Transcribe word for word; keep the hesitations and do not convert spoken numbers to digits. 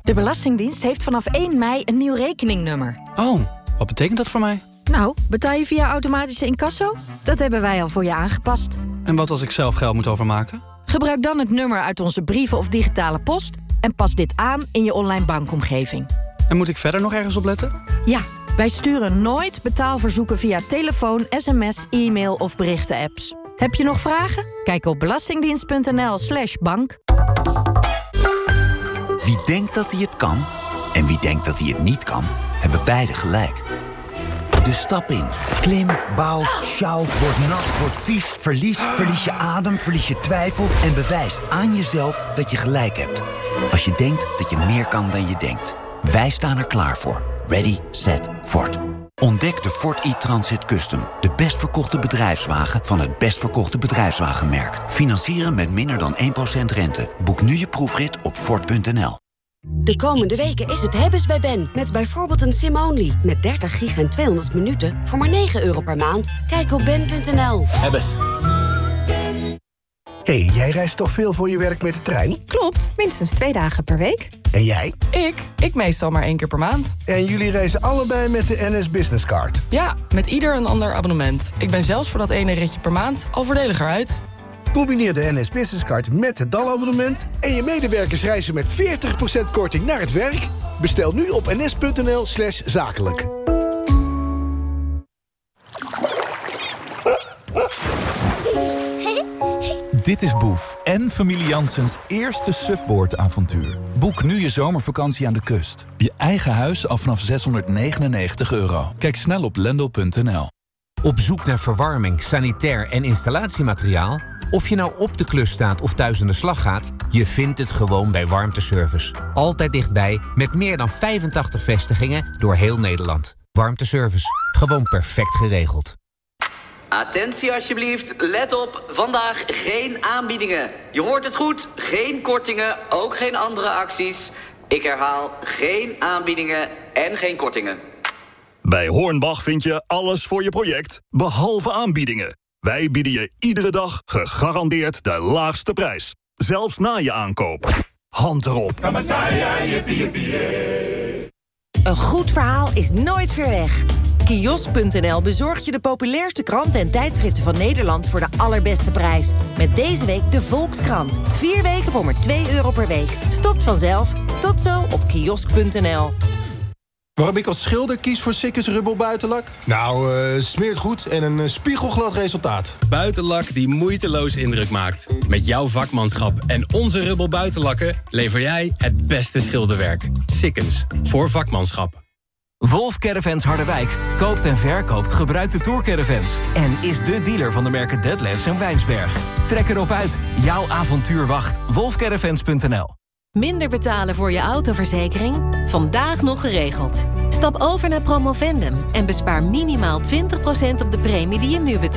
De Belastingdienst heeft vanaf één mei een nieuw rekeningnummer. Oh, wat betekent dat voor mij? Nou, betaal je via automatische incasso? Dat hebben wij al voor je aangepast. En wat als ik zelf geld moet overmaken? Gebruik dan het nummer uit onze brieven of digitale post... en pas dit aan in je online bankomgeving. En moet ik verder nog ergens op letten? Ja, wij sturen nooit betaalverzoeken via telefoon, sms, e-mail of berichten-apps. Heb je nog vragen? Kijk op belastingdienst.nl slash bank. Wie denkt dat hij het kan en wie denkt dat hij het niet kan, hebben beide gelijk. Dus stap in. Klim, bouw, sjouw, word nat, word vies, verlies, verlies je adem, verlies je twijfel... en bewijs aan jezelf dat je gelijk hebt. Als je denkt dat je meer kan dan je denkt. Wij staan er klaar voor. Ready, set, Ford. Ontdek de Ford e-Transit Custom. De best verkochte bedrijfswagen van het best verkochte bedrijfswagenmerk. Financieren met minder dan één procent rente. Boek nu je proefrit op Ford punt n l. De komende weken is het hebben's bij Ben. Met bijvoorbeeld een sim-only. Met dertig gig en tweehonderd minuten voor maar negen euro per maand. Kijk op ben punt n l. Hebbes. Hé, hey, jij reist toch veel voor je werk met de trein? Klopt, minstens twee dagen per week. En jij? Ik? Ik meestal maar één keer per maand. En jullie reizen allebei met de N S Business Card? Ja, met ieder een ander abonnement. Ik ben zelfs voor dat ene ritje per maand al voordeliger uit. Combineer de N S Business Card met het D A L-abonnement... en je medewerkers reizen met veertig procent korting naar het werk. Bestel nu op ns.nl slash zakelijk. Dit is Boef en familie Janssens eerste subboardavontuur. Boek nu je zomervakantie aan de kust. Je eigen huis al vanaf zeshonderdnegenennegentig euro. Kijk snel op lendl punt n l. Op zoek naar verwarming, sanitair en installatiemateriaal? Of je nou op de klus staat of thuis aan de slag gaat, je vindt het gewoon bij Warmteservice. Altijd dichtbij, met meer dan vijfentachtig vestigingen door heel Nederland. Warmteservice, gewoon perfect geregeld. Attentie alsjeblieft, let op, vandaag geen aanbiedingen. Je hoort het goed, geen kortingen, ook geen andere acties. Ik herhaal, geen aanbiedingen en geen kortingen. Bij Hornbach vind je alles voor je project, behalve aanbiedingen. Wij bieden je iedere dag gegarandeerd de laagste prijs. Zelfs na je aankoop. Hand erop. Een goed verhaal is nooit ver weg. Kiosk punt n l bezorgt je de populairste kranten en tijdschriften van Nederland voor de allerbeste prijs. Met deze week de Volkskrant. Vier weken voor maar twee euro per week. Stopt vanzelf. Tot zo op kiosk punt n l. Waarom ik als schilder kies voor Sikkes Rubber buitenlak? Nou, uh, smeert goed en een uh, spiegelglad resultaat. Buitenlak die moeiteloos indruk maakt. Met jouw vakmanschap en onze Rubber buitenlakken lever jij het beste schilderwerk. Sikkens, voor vakmanschap. Wolf Caravans Harderwijk koopt en verkoopt gebruikte tourcaravans en is de dealer van de merken Deadlands en Wijnsberg. Trek erop uit. Jouw avontuur wacht. wolf caravans punt n l. Minder betalen voor je autoverzekering? Vandaag nog geregeld. Stap over naar Promovendum en bespaar minimaal twintig procent op de premie die je nu betaalt.